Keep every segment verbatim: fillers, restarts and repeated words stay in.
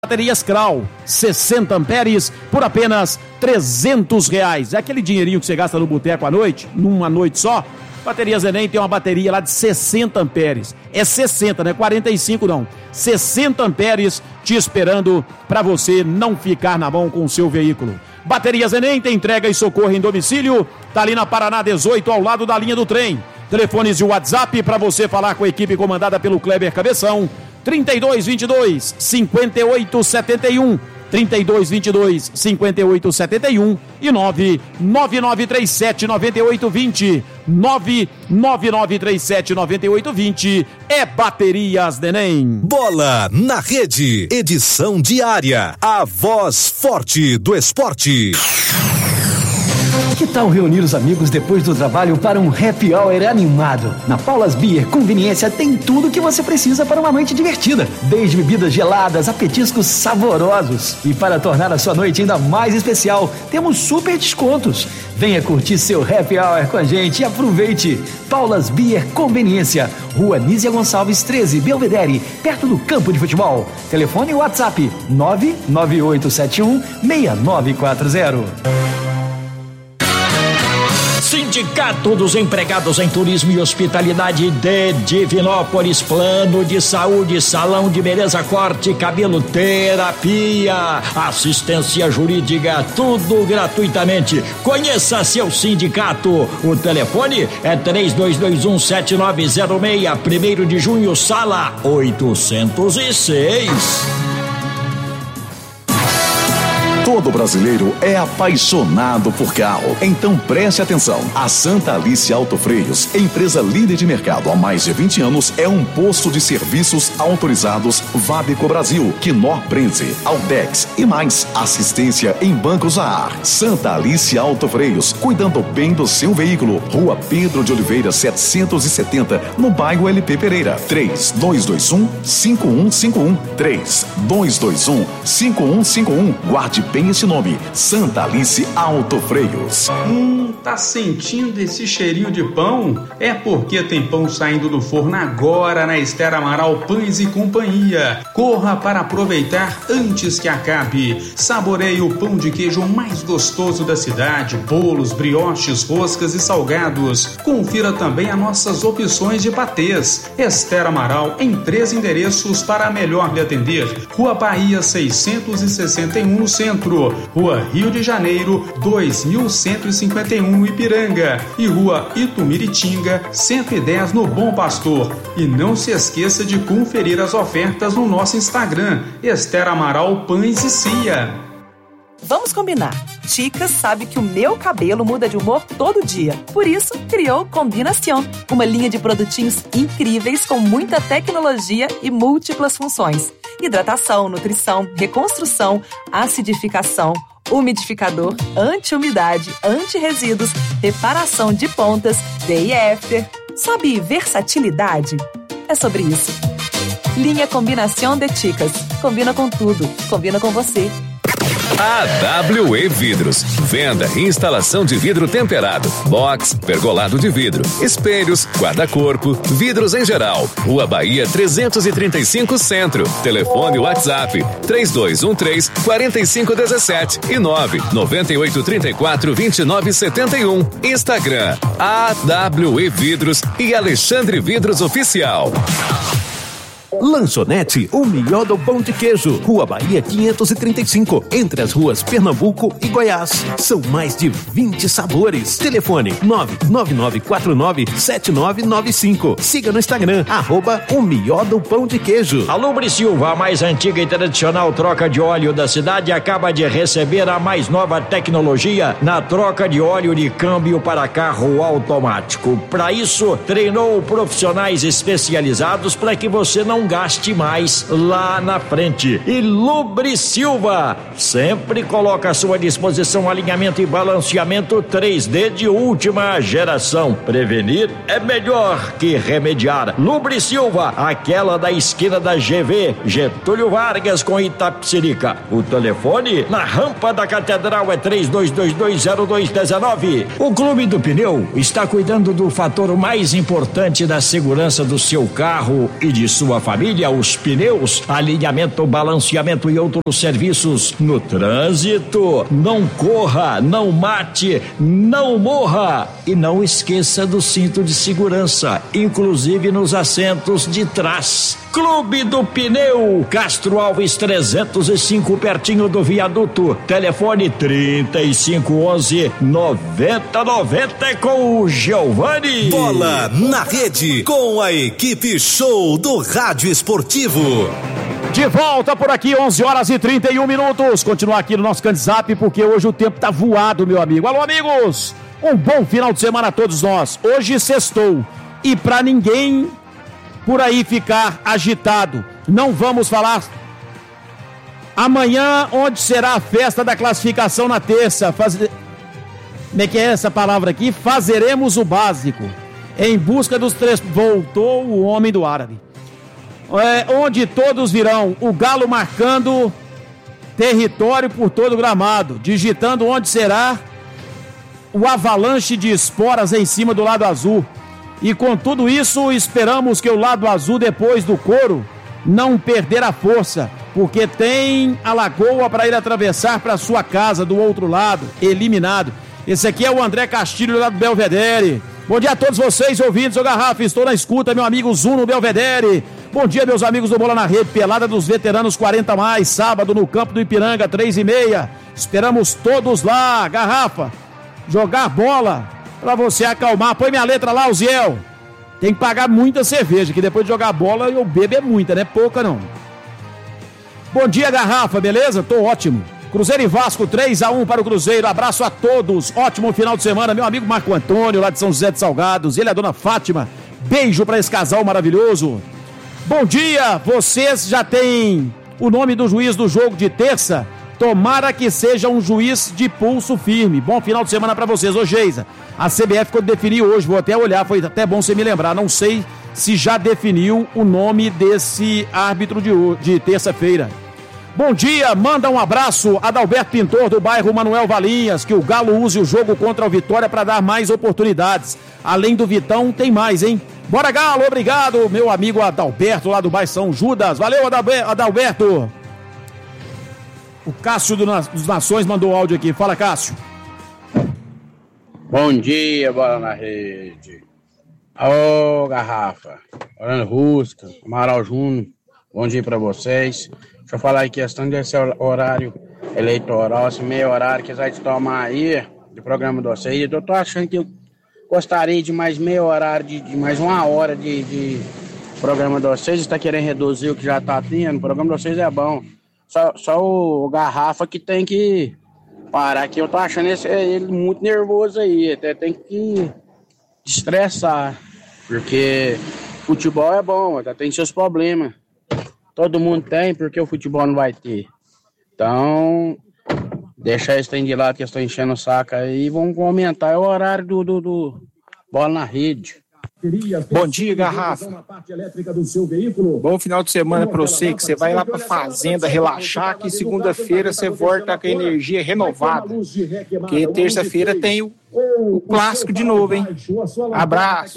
Baterias Krau, sessenta amperes por apenas trezentos reais. É aquele dinheirinho que você gasta no boteco à noite, numa noite só. Baterias Enem tem uma bateria lá de sessenta amperes. É sessenta, não é quarenta e cinco não. sessenta amperes te esperando para você não ficar na mão com o seu veículo. Baterias Enem tem entrega e socorro em domicílio. Tá ali na Paraná dezoito, ao lado da linha do trem. Telefones e WhatsApp para você falar com a equipe comandada pelo Kleber Cabeção. trinta e dois, vinte e dois, cinquenta e oito, setenta e um, trinta e dois, vinte e dois, cinquenta e oito, setenta e um e nove nove nove três sete, nove oito dois zero, nove nove nove três sete, nove oito dois zero, é Baterias Enem. Bola na Rede, edição diária, a voz forte do esporte. Que tal reunir os amigos depois do trabalho para um happy hour animado? Na Paulas Beer Conveniência tem tudo o que você precisa para uma noite divertida, desde bebidas geladas a petiscos saborosos. E para tornar a sua noite ainda mais especial, temos super descontos. Venha curtir seu happy hour com a gente e aproveite. Paulas Beer Conveniência, Rua Nízia Gonçalves treze, Belvedere, perto do campo de futebol. Telefone e WhatsApp nove nove oito sete um, seis nove quatro zero. Sindicato dos Empregados em Turismo e Hospitalidade de Divinópolis, plano de saúde, salão de beleza, corte, cabelo, terapia, assistência jurídica, tudo gratuitamente. Conheça seu sindicato. O telefone é três dois dois um, sete nove zero seis, primeiro de junho, sala oitocentos e seis. Todo brasileiro é apaixonado por carro, então preste atenção. A Santa Alice Autofreios, empresa líder de mercado há mais de vinte anos, é um posto de serviços autorizados Vabeco Brasil, Knorr Prenze, Altex e mais. Assistência em bancos a ar. Santa Alice Autofreios, cuidando bem do seu veículo. Rua Pedro de Oliveira, setecentos e setenta, no bairro L P Pereira. três dois dois um, cinco um cinco um, três dois dois um, cinco um cinco um. Guarde bem esse nome, Santa Alice Autofreios. Hum, tá sentindo esse cheirinho de pão? É porque tem pão saindo do forno agora na Esther Amaral Pães e Companhia. Corra para aproveitar antes que acabe. Saboreie o pão de queijo mais gostoso da cidade, bolos, brioches, roscas e salgados. Confira também as nossas opções de patês. Esther Amaral em três endereços para melhor lhe atender. Rua Bahia seiscentos e sessenta e um no centro, Rua Rio de Janeiro dois mil cento e cinquenta e um no Ipiranga e Rua Itumiritinga cento e dez no Bom Pastor. E não se esqueça de conferir as ofertas no nosso Instagram, Esther Amaral Pães e Cia. Vamos combinar. Ticas sabe que o meu cabelo muda de humor todo dia. Por isso, criou Combinação, uma linha de produtinhos incríveis com muita tecnologia e múltiplas funções. Hidratação, nutrição, reconstrução, acidificação, umidificador, anti-umidade, anti-resíduos, reparação de pontas, day e after. Sabe versatilidade? É sobre isso. Linha Combinação de Ticas. Combina com tudo. Combina com você. A W E Vidros, venda e instalação de vidro temperado, box, pergolado de vidro, espelhos, guarda-corpo, vidros em geral. Rua Bahia trezentos e trinta e cinco Centro. Telefone WhatsApp três dois um três, quatro cinco um sete e nove nove oito três quatro, dois nove sete um. Instagram A W E Vidros e Alexandre Vidros Oficial. Lanchonete O Melhor do Pão de Queijo, Rua Bahia quinhentos e trinta e cinco, entre as ruas Pernambuco e Goiás. São mais de vinte sabores. Telefone nove nove nove quatro nove sete nove nove cinco. Siga no Instagram, arroba O Melhor do Pão de Queijo. A Lubre Silva, a mais antiga e tradicional troca de óleo da cidade, acaba de receber a mais nova tecnologia na troca de óleo de câmbio para carro automático. Para isso, treinou profissionais especializados para que você não gaste mais lá na frente. E Lubre Silva sempre coloca à sua disposição alinhamento e balanceamento três D de última geração. Prevenir é melhor que remediar. Lubre Silva, aquela da esquina da G V, Getúlio Vargas com Itapecerica. O telefone na rampa da Catedral é três dois dois dois, zero dois um nove. O Clube do Pneu está cuidando do fator mais importante da segurança do seu carro e de sua família. família, os pneus, alinhamento, balanceamento e outros serviços no trânsito. Não corra, não mate, não morra e não esqueça do cinto de segurança, inclusive nos assentos de trás. Clube do Pneu, Castro Alves trezentos e cinco, pertinho do viaduto. Telefone trinta e cinco onze, noventa noventa com o Giovanni. Bola na rede com a equipe show do Rádio Esportivo. De volta por aqui, onze horas e trinta e um minutos. Continuar aqui no nosso WhatsApp porque hoje o tempo tá voado, meu amigo. Alô, amigos, um bom final de semana a todos nós. Hoje sextou e pra ninguém por aí ficar agitado, não vamos falar amanhã onde será a festa da classificação na terça. Faz... Como é que é essa palavra aqui? Fazeremos o básico em busca dos três. Voltou o homem do árabe, é, onde todos virão, o Galo marcando território por todo o gramado, digitando onde será o avalanche de esporas em cima do lado azul. E com tudo isso, esperamos que o lado azul, depois do coro, não perder a força, porque tem a lagoa para ir atravessar para sua casa do outro lado, eliminado. Esse aqui é o André Castilho, lá do Belvedere. Bom dia a todos vocês, ouvintes, ô Garrafa, estou na escuta, meu amigo Zuno Belvedere. Bom dia, meus amigos do Bola na Rede, pelada dos veteranos quarenta mais, sábado no campo do Ipiranga, três e meia. Esperamos todos lá, Garrafa, jogar bola pra você acalmar. Põe minha letra lá, Uziel. Tem que pagar muita cerveja, que depois de jogar bola eu bebo é muita, não é pouca não. Bom dia, Garrafa, beleza? Tô ótimo. Cruzeiro e Vasco, três a um para o Cruzeiro. Abraço a todos, ótimo final de semana. Meu amigo Marco Antônio, lá de São José de Salgados, ele é a dona Fátima. Beijo para esse casal maravilhoso. Bom dia, vocês já têm o nome do juiz do jogo de terça? Tomara que seja um juiz de pulso firme. Bom final de semana para vocês. Ô, Geisa, a C B F quando definiu hoje, vou até olhar, foi até bom você me lembrar, não sei se já definiu o nome desse árbitro de, de terça-feira. Bom dia, manda um abraço a Adalberto Pintor do bairro Manuel Valinhas, que o Galo use o jogo contra o Vitória para dar mais oportunidades. Além do Vitão, tem mais, hein? Bora, Galo, obrigado, meu amigo Adalberto lá do bairro São Judas. Valeu, Adalberto. O Cássio do, dos Nações mandou áudio aqui. Fala, Cássio. Bom dia, Bola na Rede. Ô, Garrafa. Orlando Rusca, Amaral Júnior. Bom dia pra vocês. Deixa eu falar aí questão desse horário eleitoral, esse meio horário que vocês vão tomar aí, do programa de vocês. Eu tô achando que eu gostaria de mais meia horário, de, de mais uma hora de, de programa de vocês. Está querendo reduzir o que já tá tendo? O programa de vocês é bom. Só, só o Garrafa que tem que parar aqui. Eu tô achando esse, ele muito nervoso aí. Até tem que estressar. Porque futebol é bom, até tem seus problemas. Todo mundo tem, porque o futebol não vai ter. Então, deixa eles de lado que eles estão enchendo o saco aí. Vamos aumentar o horário do, do, do Bola na Rede. Bom dia, Garrafa. Bom final de semana para você, que você vai lá para fazenda relaxar, que segunda-feira você volta com a energia renovada. Porque terça-feira tem o, o clássico de novo, hein? Abraço.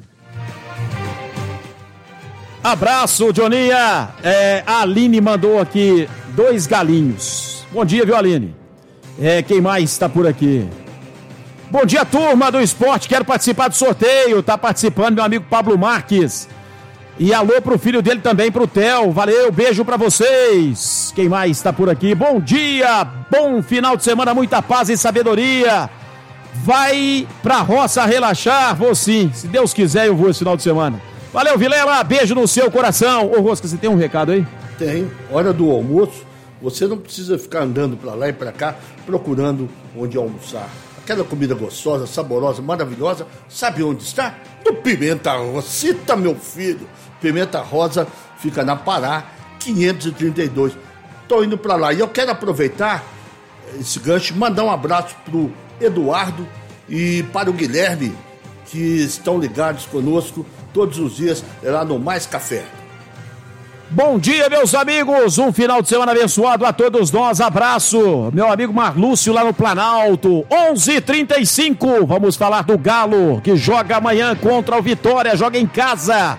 Abraço, Joninha. É, a Aline mandou aqui dois galinhos. Bom dia, viu, Aline? É, quem mais está por aqui? Bom dia, turma do esporte, quero participar do sorteio, tá participando meu amigo Pablo Marques. E alô pro filho dele também, pro Theo, valeu, beijo pra vocês. Quem mais tá por aqui? Bom dia, bom final de semana, muita paz e sabedoria. Vai pra roça relaxar, vou sim, se Deus quiser eu vou esse final de semana. Valeu, Vilela, beijo no seu coração. Ô, Rosca, você tem um recado aí? Tem, hora do almoço, você não precisa ficar andando pra lá e pra cá, procurando onde almoçar. Aquela comida gostosa, saborosa, maravilhosa, sabe onde está? No Pimenta Rosita, meu filho. Pimenta Rosa fica na Pará, quinhentos e trinta e dois. Tô indo para lá e eu quero aproveitar esse gancho e mandar um abraço pro Eduardo e para o Guilherme, que estão ligados conosco todos os dias lá no Mais Café. Bom dia, meus amigos, um final de semana abençoado a todos nós, abraço, meu amigo Marlúcio lá no Planalto, onze e trinta e cinco, vamos falar do Galo, que joga amanhã contra o Vitória, joga em casa,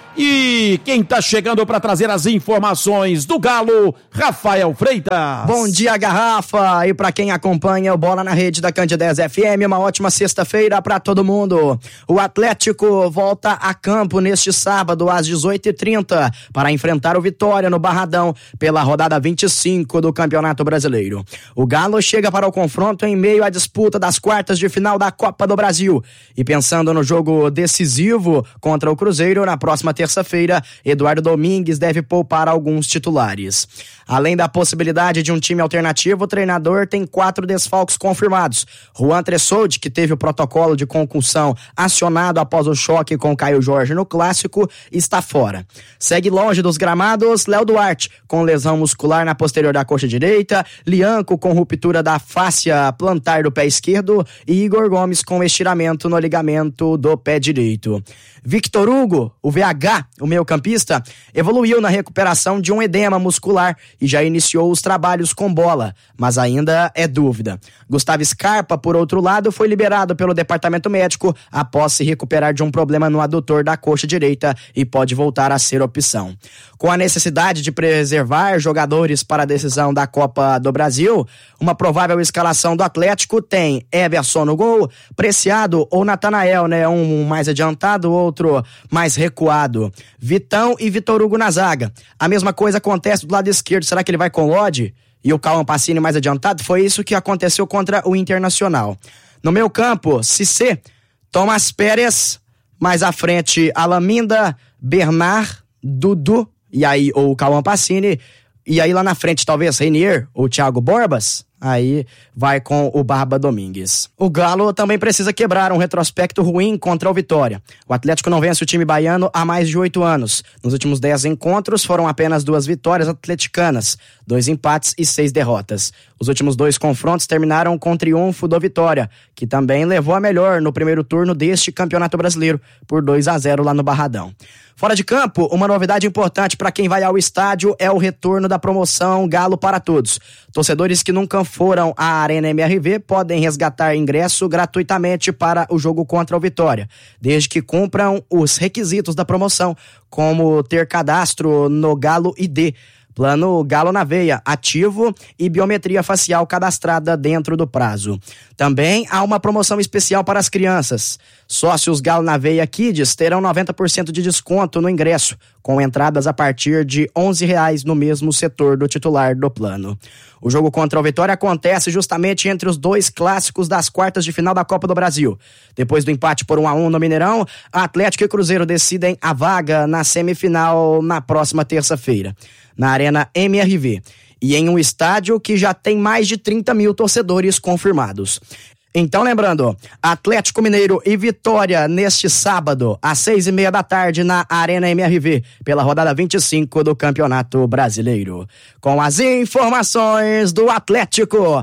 E quem tá chegando para trazer as informações do Galo, Rafael Freitas. Bom dia, Garrafa, e para quem acompanha o Bola na Rede da Candidez F M, uma ótima sexta-feira para todo mundo. O Atlético volta a campo neste sábado às dezoito e trinta para enfrentar o Vitória no Barradão pela rodada vinte e cinco do Campeonato Brasileiro. O Galo chega para o confronto em meio à disputa das quartas de final da Copa do Brasil e pensando no jogo decisivo contra o Cruzeiro na próxima terça-feira, Eduardo Domingues deve poupar alguns titulares. Além da possibilidade de um time alternativo, o treinador tem quatro desfalques confirmados. Juan Tressoldi, que teve o protocolo de concussão acionado após o choque com Caio Jorge no Clássico, está fora. Segue longe dos gramados Léo Duarte, com lesão muscular na posterior da coxa direita, Lianco com ruptura da fáscia plantar do pé esquerdo e Igor Gomes com estiramento no ligamento do pé direito. Victor Hugo, o V H, o meio-campista, evoluiu na recuperação de um edema muscular e já iniciou os trabalhos com bola, mas ainda é dúvida. Gustavo Scarpa, por outro lado, foi liberado pelo departamento médico após se recuperar de um problema no adutor da coxa direita e pode voltar a ser opção. Com a necessidade de preservar jogadores para a decisão da Copa do Brasil, uma provável escalação do Atlético tem Everson no gol, Preciado ou Natanael, né? Um mais adiantado, outro mais recuado. Vitão e Vitor Hugo na zaga. A mesma coisa acontece do lado esquerdo. Será que ele vai com o Lodi e o Cauã Pacini mais adiantado? Foi isso que aconteceu contra o Internacional. No meio campo, Cissé, Tomás Pérez, mais à frente Alaminda, Bernard, Dudu, e aí ou o Cauã Pacini, e aí lá na frente talvez Renier ou Thiago Borbas. Aí vai com o Barba Domingues. O Galo também precisa quebrar um retrospecto ruim contra o Vitória. O Atlético não vence o time baiano há mais de oito anos. Nos últimos dez encontros foram apenas duas vitórias atleticanas, dois empates e seis derrotas. Os últimos dois confrontos terminaram com o triunfo do Vitória, que também levou a melhor no primeiro turno deste Campeonato Brasileiro, por dois a zero lá no Barradão. Fora de campo, uma novidade importante para quem vai ao estádio é o retorno da promoção Galo para Todos. Torcedores que nunca foram à Arena M R V podem resgatar ingresso gratuitamente para o jogo contra o Vitória, desde que cumpram os requisitos da promoção, como ter cadastro no Galo I D, plano Galo na Veia, ativo e biometria facial cadastrada dentro do prazo. Também há uma promoção especial para as crianças. Sócios Galo na Veia Kids terão noventa por cento de desconto no ingresso, com entradas a partir de onze reais no mesmo setor do titular do plano. O jogo contra o Vitória acontece justamente entre os dois clássicos das quartas de final da Copa do Brasil. Depois do empate por um a um no Mineirão, Atlético e Cruzeiro decidem a vaga na semifinal na próxima terça-feira, na Arena M R V, e em um estádio que já tem mais de trinta mil torcedores confirmados. Então, lembrando, Atlético Mineiro e Vitória neste sábado, às seis e meia da tarde, na Arena M R V, pela rodada vinte e cinco do Campeonato Brasileiro. Com as informações do Atlético,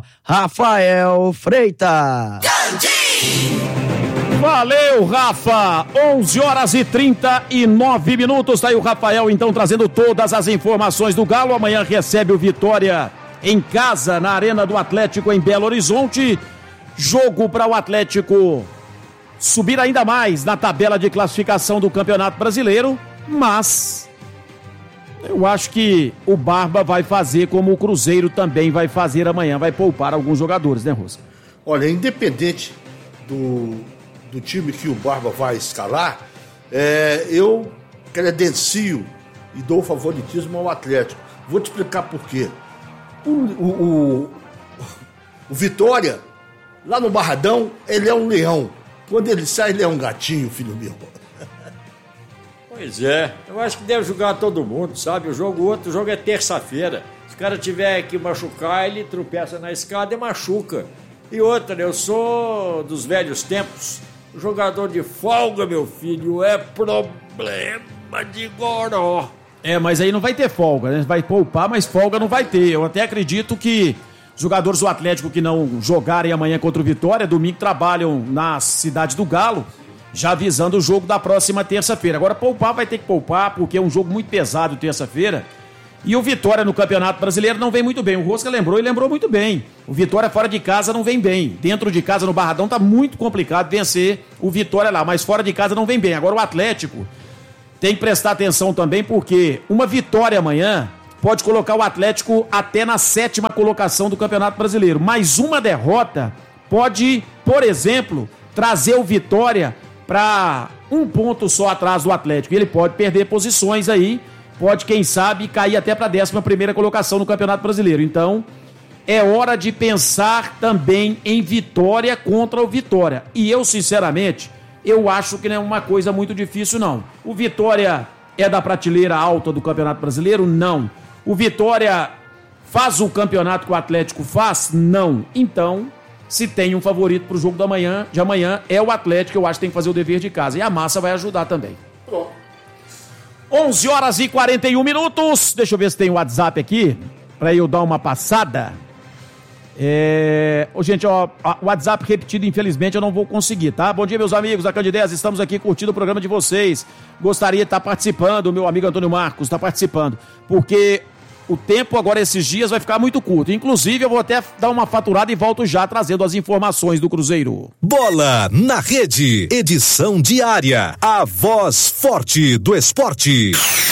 Rafael Freitas. Valeu, Rafa! onze horas e trinta e nove minutos. Tá aí o Rafael, então, trazendo todas as informações do Galo. Amanhã recebe o Vitória em casa, na Arena do Atlético, em Belo Horizonte. Jogo para o Atlético subir ainda mais na tabela de classificação do Campeonato Brasileiro, mas eu acho que o Barba vai fazer como o Cruzeiro também vai fazer amanhã, vai poupar alguns jogadores, né, Rosca? Olha, independente do, do time que o Barba vai escalar, é, eu credencio e dou favoritismo ao Atlético. Vou te explicar por quê. O, o, o, o Vitória, lá no Barradão, ele é um leão. Quando ele sai, ele é um gatinho, filho meu. Pois é, eu acho que deve jogar todo mundo, sabe? O jogo, o outro jogo é terça-feira. Se o cara tiver que machucar, ele tropeça na escada e machuca. E outra, eu sou dos velhos tempos. O jogador de folga, meu filho, é problema de goró. É, mas aí não vai ter folga, né? Vai poupar, mas folga não vai ter. Eu até acredito que jogadores do Atlético que não jogarem amanhã contra o Vitória, domingo trabalham na cidade do Galo, já avisando o jogo da próxima terça-feira. Agora poupar vai ter que poupar, porque é um jogo muito pesado terça-feira. E o Vitória no Campeonato Brasileiro não vem muito bem. O Rosca lembrou e lembrou muito bem. O Vitória fora de casa não vem bem. Dentro de casa, no Barradão, tá muito complicado vencer o Vitória lá, mas fora de casa não vem bem. Agora o Atlético tem que prestar atenção também, porque uma vitória amanhã pode colocar o Atlético até na sétima colocação do Campeonato Brasileiro. Mas uma derrota pode, por exemplo, trazer o Vitória para um ponto só atrás do Atlético. Ele pode perder posições aí, pode, quem sabe, cair até para a décima primeira colocação no Campeonato Brasileiro. Então, é hora de pensar também em vitória contra o Vitória. E eu, sinceramente, eu acho que não é uma coisa muito difícil, não. O Vitória é da prateleira alta do Campeonato Brasileiro? Não. O Vitória faz o campeonato que o Atlético faz? Não. Então, se tem um favorito para o jogo da manhã, de amanhã, é o Atlético, eu acho que tem que fazer o dever de casa. E a massa vai ajudar também. Pronto. onze horas e quarenta e um minutos. Deixa eu ver se tem o WhatsApp aqui, para eu dar uma passada. É... Ô, gente, ó, o WhatsApp repetido, infelizmente, eu não vou conseguir, tá? Bom dia, meus amigos da Candidez, estamos aqui curtindo o programa de vocês. Gostaria de estar participando, o meu amigo Antônio Marcos está participando, porque o tempo agora, esses dias, vai ficar muito curto. Inclusive, eu vou até dar uma faturada e volto já trazendo as informações do Cruzeiro. Bola na Rede, edição diária, a voz forte do esporte.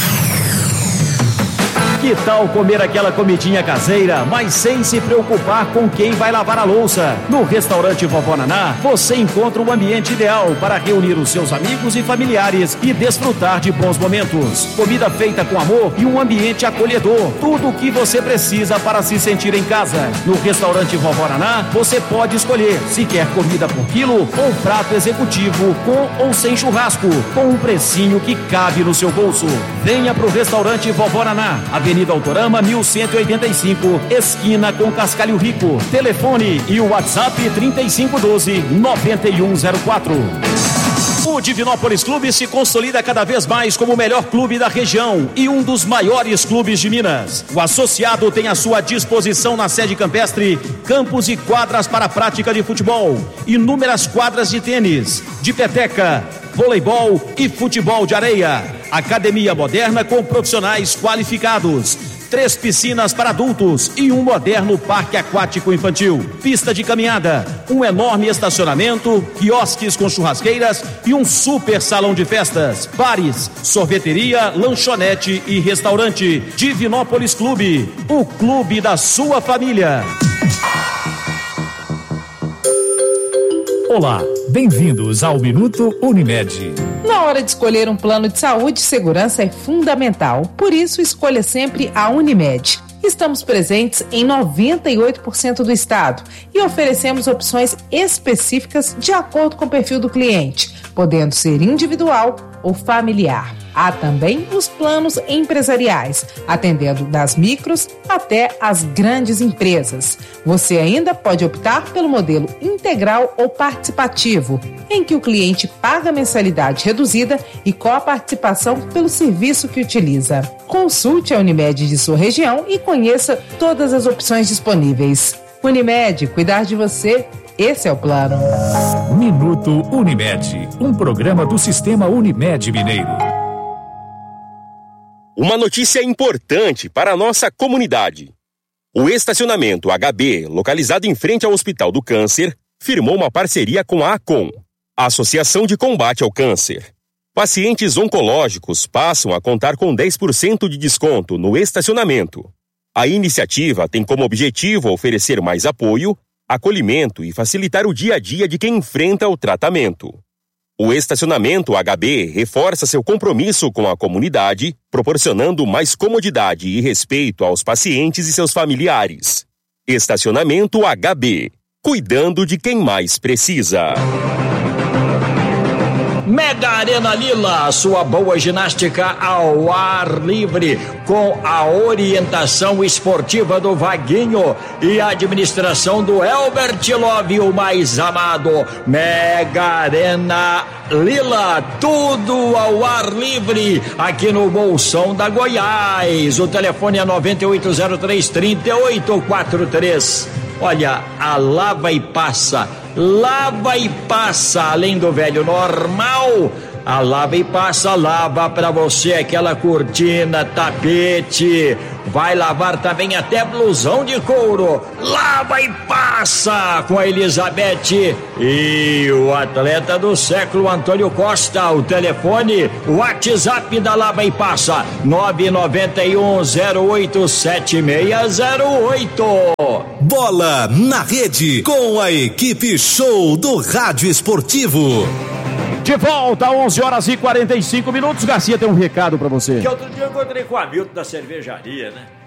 Que tal comer aquela comidinha caseira, mas sem se preocupar com quem vai lavar a louça? No restaurante Vovó Naná, você encontra o ambiente ideal para reunir os seus amigos e familiares e desfrutar de bons momentos. Comida feita com amor e um ambiente acolhedor. Tudo o que você precisa para se sentir em casa. No restaurante Vovó Naná, você pode escolher se quer comida por quilo ou prato executivo com ou sem churrasco, com um precinho que cabe no seu bolso. Venha pro restaurante Vovó Naná, Avenida Autorama mil cento e oitenta e cinco, esquina com Cascalho Rico. Telefone e o WhatsApp trinta e cinco doze, noventa e um zero quatro. O Divinópolis Clube se consolida cada vez mais como o melhor clube da região e um dos maiores clubes de Minas. O associado tem à sua disposição na sede campestre campos e quadras para a prática de futebol, inúmeras quadras de tênis, de peteca, voleibol e futebol de areia. Academia moderna com profissionais qualificados. Três piscinas para adultos e um moderno parque aquático infantil. Pista de caminhada, um enorme estacionamento, quiosques com churrasqueiras e um super salão de festas. Bares, sorveteria, lanchonete e restaurante. Divinópolis Clube, o clube da sua família. Olá, bem-vindos ao Minuto Unimed. Na hora de escolher um plano de saúde, segurança é fundamental. Por isso, escolha sempre a Unimed. Estamos presentes em noventa e oito por cento do estado e oferecemos opções específicas de acordo com o perfil do cliente, podendo ser individual ou familiar. Há também os planos empresariais, atendendo das micros até as grandes empresas. Você ainda pode optar pelo modelo integral ou participativo, em que o cliente paga mensalidade reduzida e com a participação pelo serviço que utiliza. Consulte a Unimed de sua região e conheça todas as opções disponíveis. Unimed, cuidar de você, esse é o plano. Minuto Unimed, um programa do Sistema Unimed Mineiro. Uma notícia importante para a nossa comunidade. O estacionamento H B, localizado em frente ao Hospital do Câncer, firmou uma parceria com a ACOM, a Associação de Combate ao Câncer. Pacientes oncológicos passam a contar com dez por cento de desconto no estacionamento. A iniciativa tem como objetivo oferecer mais apoio, acolhimento e facilitar o dia a dia de quem enfrenta o tratamento. O estacionamento H B reforça seu compromisso com a comunidade, proporcionando mais comodidade e respeito aos pacientes e seus familiares. Estacionamento H B, cuidando de quem mais precisa. Mega Arena Lila, sua boa ginástica ao ar livre, com a orientação esportiva do Vaguinho e a administração do Elbert Love, o mais amado. Mega Arena Lila, tudo ao ar livre, aqui no Bolsão da Goiás. O telefone é nove oito zero três, três oito quatro três. Olha, a lava e passa, lava e passa, além do velho normal, a lava e passa lava pra você aquela cortina, tapete, vai lavar também até blusão de couro. Lava e passa com a Elizabeth. E o atleta do século, Antônio Costa. O telefone, o WhatsApp da Lava e Passa, nove nove um zero oito sete seis zero oito. Bola na Rede, com a equipe show do Rádio Esportivo. De volta, onze horas e quarenta e cinco minutos. Garcia tem um recado pra você. Que outro dia eu encontrei com o Hamilton da cervejaria, né?